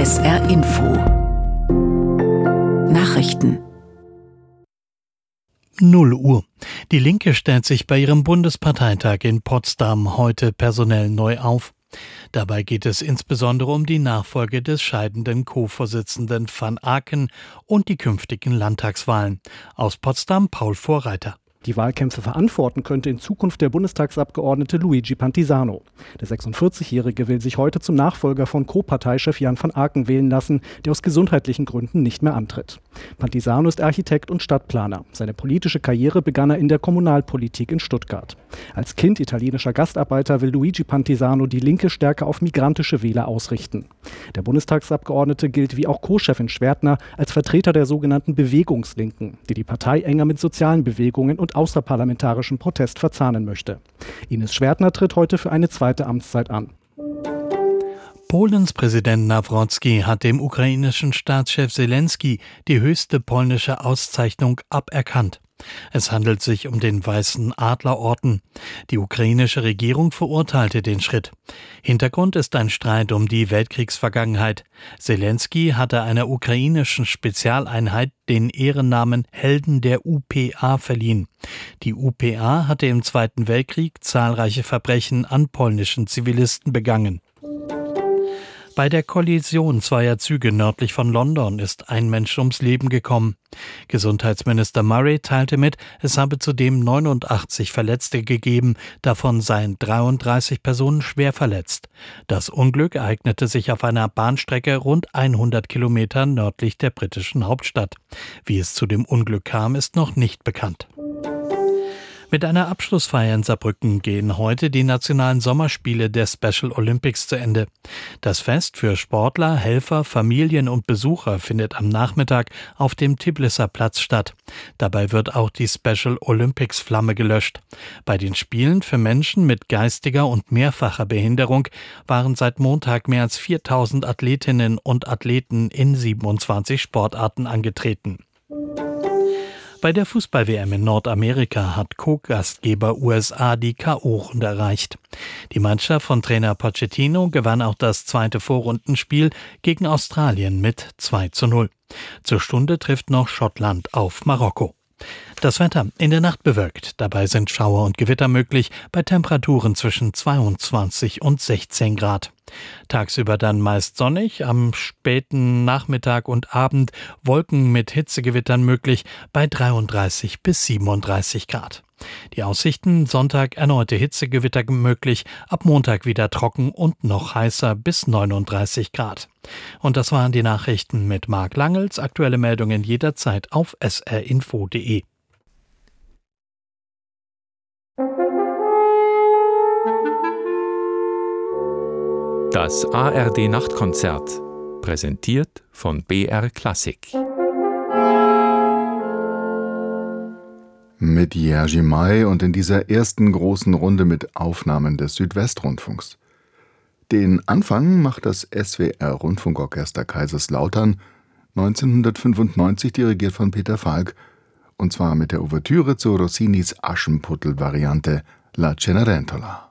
SR Info Nachrichten 0 Uhr. Die Linke stellt sich bei ihrem Bundesparteitag in Potsdam heute personell neu auf. Dabei geht es insbesondere um die Nachfolge des scheidenden Co-Vorsitzenden van Aken und die künftigen Landtagswahlen. Aus Potsdam Paul Vorreiter. Die Wahlkämpfe verantworten könnte in Zukunft der Bundestagsabgeordnete Luigi Pantisano. Der 46-Jährige will sich heute zum Nachfolger von Co-Parteichef Jan van Aken wählen lassen, der aus gesundheitlichen Gründen nicht mehr antritt. Pantisano ist Architekt und Stadtplaner. Seine politische Karriere begann er in der Kommunalpolitik in Stuttgart. Als Kind italienischer Gastarbeiter will Luigi Pantisano die Linke stärker auf migrantische Wähler ausrichten. Der Bundestagsabgeordnete gilt wie auch Co-Chefin Schwertner als Vertreter der sogenannten Bewegungslinken, die Partei enger mit sozialen Bewegungen und außerparlamentarischem Protest verzahnen möchte. Ines Schwertner tritt heute für eine zweite Amtszeit an. Polens Präsident Nawrocki hat dem ukrainischen Staatschef Zelensky die höchste polnische Auszeichnung aberkannt. Es handelt sich um den Weißen Adlerorden. Die ukrainische Regierung verurteilte den Schritt. Hintergrund ist ein Streit um die Weltkriegsvergangenheit. Zelensky hatte einer ukrainischen Spezialeinheit den Ehrennamen Helden der UPA verliehen. Die UPA hatte im Zweiten Weltkrieg zahlreiche Verbrechen an polnischen Zivilisten begangen. Bei der Kollision zweier Züge nördlich von London ist ein Mensch ums Leben gekommen. Gesundheitsminister Murray teilte mit, es habe zudem 89 Verletzte gegeben, davon seien 33 Personen schwer verletzt. Das Unglück ereignete sich auf einer Bahnstrecke rund 100 Kilometer nördlich der britischen Hauptstadt. Wie es zu dem Unglück kam, ist noch nicht bekannt. Mit einer Abschlussfeier in Saarbrücken gehen heute die nationalen Sommerspiele der Special Olympics zu Ende. Das Fest für Sportler, Helfer, Familien und Besucher findet am Nachmittag auf dem Tiblisser Platz statt. Dabei wird auch die Special Olympics Flamme gelöscht. Bei den Spielen für Menschen mit geistiger und mehrfacher Behinderung waren seit Montag mehr als 4000 Athletinnen und Athleten in 27 Sportarten angetreten. Bei der Fußball-WM in Nordamerika hat Co-Gastgeber USA die K.O.-Runde erreicht. Die Mannschaft von Trainer Pochettino gewann auch das zweite Vorrundenspiel gegen Australien mit 2:0. Zur Stunde trifft noch Schottland auf Marokko. Das Wetter in der Nacht bewölkt. Dabei sind Schauer und Gewitter möglich bei Temperaturen zwischen 22 und 16 Grad. Tagsüber dann meist sonnig, am späten Nachmittag und Abend Wolken mit Hitzegewittern möglich bei 33 bis 37 Grad. Die Aussichten: Sonntag erneute Hitzegewitter möglich, ab Montag wieder trocken und noch heißer bis 39 Grad. Und das waren die Nachrichten mit Marc Langels. Aktuelle Meldungen jederzeit auf srinfo.de. Das ARD-Nachtkonzert, präsentiert von BR Klassik. Mit Jerzy May und in dieser ersten großen Runde mit Aufnahmen des Südwestrundfunks. Den Anfang macht das SWR-Rundfunkorchester Kaiserslautern, 1995 dirigiert von Peter Falk, und zwar mit der Ouvertüre zu Rossinis Aschenputtel-Variante La Cenerentola.